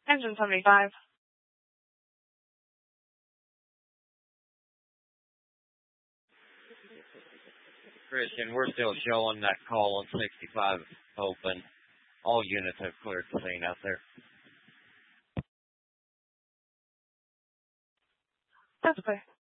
Engine 75. Christian, we're still showing that call on 65 open. All units have cleared the scene out there. That's okay.